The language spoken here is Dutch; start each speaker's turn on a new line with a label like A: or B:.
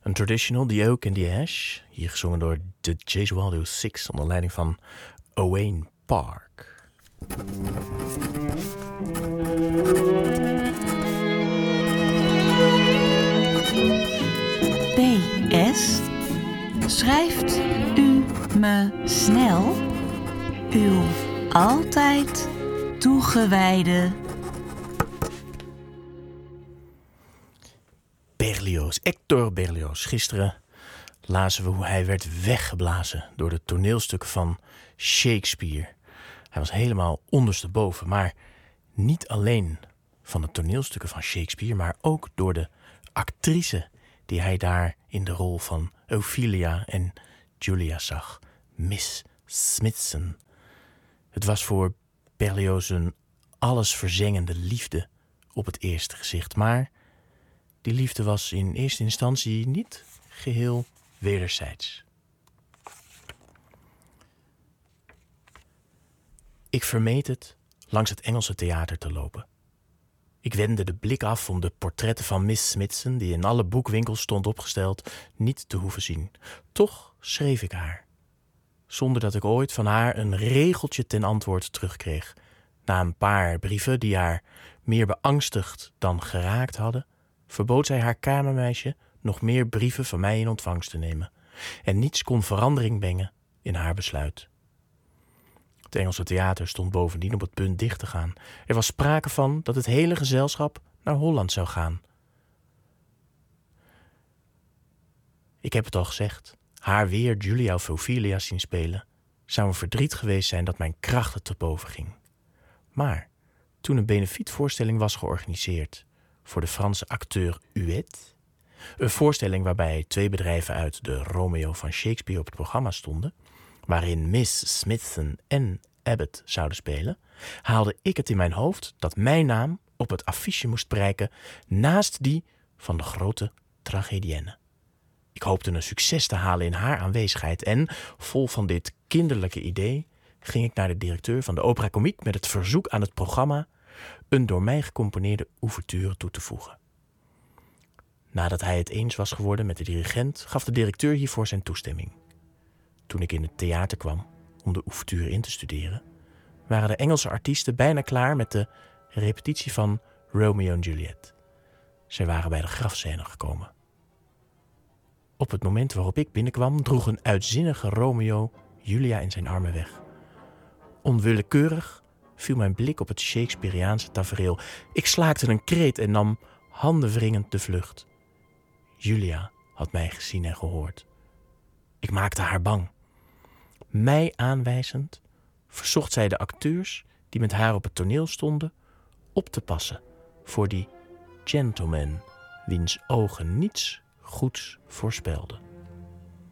A: Een traditional, The Oak and the Ash, hier gezongen door de Gesualdo Six onder leiding van Owain Park.
B: PS. Schrijft u me snel uw altijd toegewijde
A: Berlioz, Hector Berlioz. Gisteren lazen we hoe hij werd weggeblazen door de toneelstukken van Shakespeare. Hij was helemaal ondersteboven, maar niet alleen van de toneelstukken van Shakespeare, maar ook door de actrice die hij daar in de rol van Ophelia en Julia zag, Miss Smithson. Het was voor Berlioz een allesverzengende liefde op het eerste gezicht, maar die liefde was in eerste instantie niet geheel wederzijds. Ik vermeed het langs het Engelse theater te lopen. Ik wendde de blik af om de portretten van Miss Smithson, die in alle boekwinkels stond opgesteld, niet te hoeven zien. Toch schreef ik haar, zonder dat ik ooit van haar een regeltje ten antwoord terugkreeg. Na een paar brieven die haar meer beangstigd dan geraakt hadden, verbood zij haar kamermeisje nog meer brieven van mij in ontvangst te nemen. En niets kon verandering brengen in haar besluit. Het Engelse theater stond bovendien op het punt dicht te gaan. Er was sprake van dat het hele gezelschap naar Holland zou gaan. Ik heb het al gezegd, haar weer Julia of Ophelia zien spelen zou een verdriet geweest zijn dat mijn krachten te boven ging. Maar toen een benefietvoorstelling was georganiseerd voor de Franse acteur Huet, een voorstelling waarbij 2 bedrijven uit de Romeo van Shakespeare op het programma stonden, waarin Miss Smithson en Abbott zouden spelen, haalde ik het in mijn hoofd dat mijn naam op het affiche moest prijken naast die van de grote tragedienne. Ik hoopte een succes te halen in haar aanwezigheid en, vol van dit kinderlijke idee, ging ik naar de directeur van de Opera Comique met het verzoek aan het programma een door mij gecomponeerde ouverture toe te voegen. Nadat hij het eens was geworden met de dirigent, gaf de directeur hiervoor zijn toestemming. Toen ik in het theater kwam om de ouverture in te studeren, waren de Engelse artiesten bijna klaar met de repetitie van Romeo en Juliet. Zij waren bij de grafscène gekomen. Op het moment waarop ik binnenkwam, droeg een uitzinnige Romeo Julia in zijn armen weg. Onwillekeurig viel mijn blik op het Shakespeareaanse tafereel. Ik slaakte een kreet en nam handenwringend de vlucht. Julia had mij gezien en gehoord. Ik maakte haar bang. Mij aanwijzend verzocht zij de acteurs die met haar op het toneel stonden op te passen voor die gentleman wiens ogen niets goeds voorspelden.